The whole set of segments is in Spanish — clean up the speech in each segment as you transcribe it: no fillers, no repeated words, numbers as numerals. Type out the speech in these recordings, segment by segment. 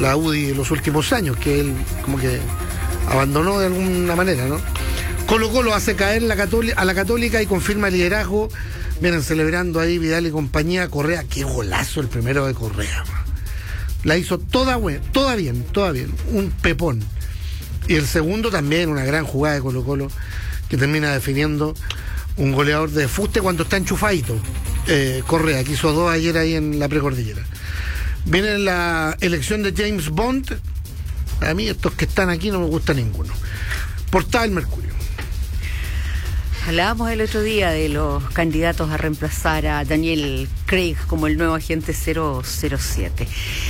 la UDI en los últimos años, que él como que abandonó de alguna manera, ¿no? Colo-Colo hace caer a la Católica y confirma el liderazgo. Vienen celebrando ahí Vidal y compañía. Correa, qué golazo el primero de Correa. La hizo toda bien. Un pepón. Y el segundo también, una gran jugada de Colo-Colo, que termina definiendo un goleador de fuste cuando está enchufadito. Correa, que hizo 2 ayer ahí en la precordillera. Viene la elección de James Bond. A mí estos que están aquí no me gusta ninguno. Portada del Mercurio. Hablábamos el otro día de los candidatos a reemplazar a Daniel Craig como el nuevo agente 007.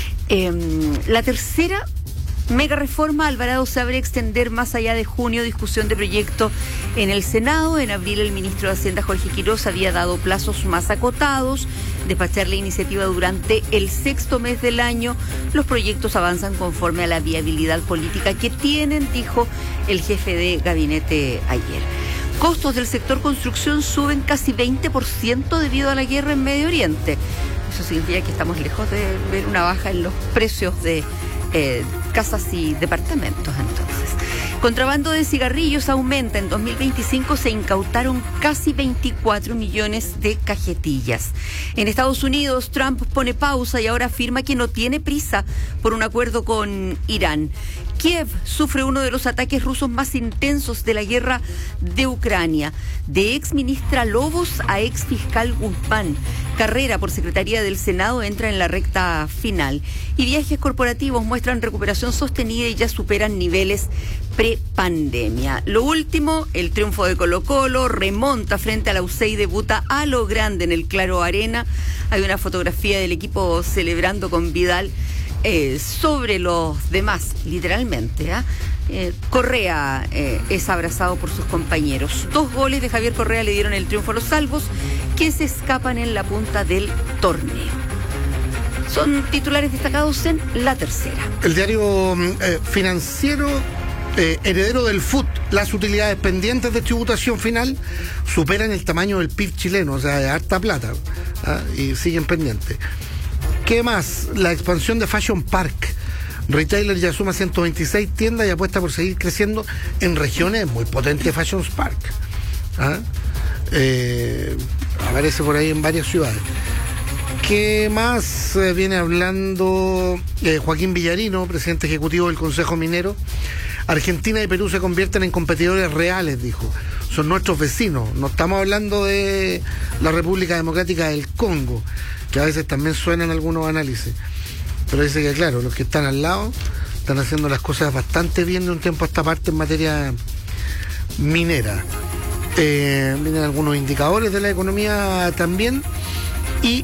La tercera mega reforma, Alvarado se abre a extender más allá de junio, discusión de proyecto en el Senado. En abril el ministro de Hacienda, Jorge Quiroz, había dado plazos más acotados, despachar la iniciativa durante el 6º mes del año. Los proyectos avanzan conforme a la viabilidad política que tienen, dijo el jefe de gabinete ayer. Costos del sector construcción suben casi 20% debido a la guerra en Medio Oriente. Eso significa que estamos lejos de ver una baja en los precios de casas y departamentos, entonces. Contrabando de cigarrillos aumenta. En 2025 se incautaron casi 24 millones de cajetillas. En Estados Unidos, Trump pone pausa y ahora afirma que no tiene prisa por un acuerdo con Irán. Kiev sufre uno de los ataques rusos más intensos de la guerra de Ucrania. De ex ministra Lobos a ex fiscal Guzmán. Carrera por Secretaría del Senado entra en la recta final. Y viajes corporativos muestran recuperación sostenida y ya superan niveles pre-pandemia. Lo último, el triunfo de Colo-Colo, remonta frente a la UC y debuta a lo grande en el Claro Arena. Hay una fotografía del equipo celebrando con Vidal sobre los demás, literalmente. Correa es abrazado por sus compañeros. 2 goles de Javier Correa le dieron el triunfo a los salvos, que se escapan en la punta del torneo. Son titulares destacados en la tercera. El diario financiero, heredero del FUT, las utilidades pendientes de tributación final superan el tamaño del PIB chileno, o sea, de harta plata, y siguen pendientes. ¿Qué más? La expansión de Fashion Park. Retailer ya suma 126 tiendas y apuesta por seguir creciendo en regiones muy potentes de Fashion Park. Aparece por ahí en varias ciudades. ¿Qué más viene hablando Joaquín Villarino, presidente ejecutivo del Consejo Minero? Argentina y Perú se convierten en competidores reales, dijo. Son nuestros vecinos. No estamos hablando de la República Democrática del Congo, que a veces también suenan algunos análisis. Pero dice que, claro, los que están al lado están haciendo las cosas bastante bien de un tiempo a esta parte en materia minera. Vienen algunos indicadores de la economía también. Y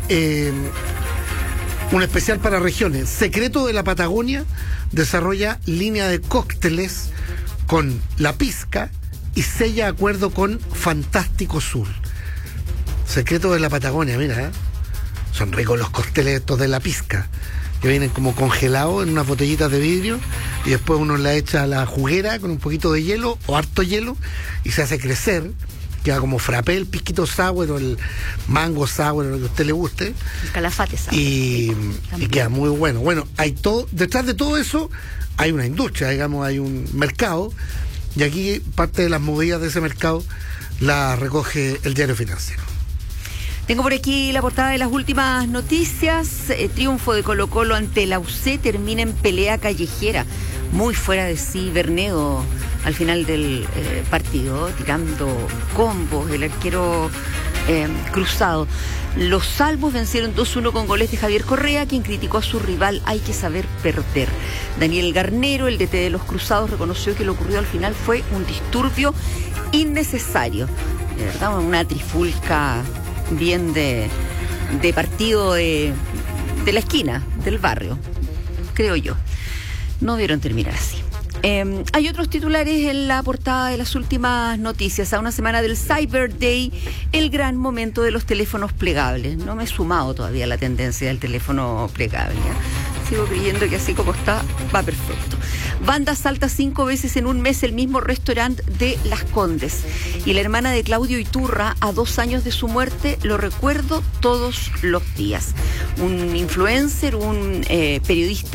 un especial para regiones. Secreto de la Patagonia desarrolla línea de cócteles con La Pizca y sella acuerdo con Fantástico Sur. Secreto de la Patagonia, mira, son ricos los cócteles estos de La Pizca, que vienen como congelados en unas botellitas de vidrio y después uno la echa a la juguera con un poquito de hielo o harto hielo y se hace crecer. Queda como frappé, el pisquito sour o el mango sour, o lo que a usted le guste. El calafate sour. Y queda muy bueno. Bueno, hay todo, detrás de todo eso hay una industria, digamos, hay un mercado, y aquí parte de las movidas de ese mercado la recoge el diario financiero. Tengo por aquí la portada de las últimas noticias. Triunfo de Colo-Colo ante la UC termina en pelea callejera. Muy fuera de sí Bernedo al final del partido, tirando combos, el arquero cruzado. Los salvos vencieron 2-1 con goles de Javier Correa, quien criticó a su rival: hay que saber perder. Daniel Garnero, el DT de los cruzados, reconoció que lo ocurrido al final fue un disturbio innecesario. De verdad, una trifulca bien de partido de la esquina, del barrio, creo yo. No debieron terminar así. Hay otros titulares en la portada de las últimas noticias. A una semana del Cyber Day, el gran momento de los teléfonos plegables. No me he sumado todavía a la tendencia del teléfono plegable, ¿eh? Sigo creyendo que así como está, va perfecto. Banda salta 5 veces en un mes el mismo restaurante de Las Condes. Y la hermana de Claudio Iturra, a 2 años de su muerte, lo recuerdo todos los días. Un influencer, un periodista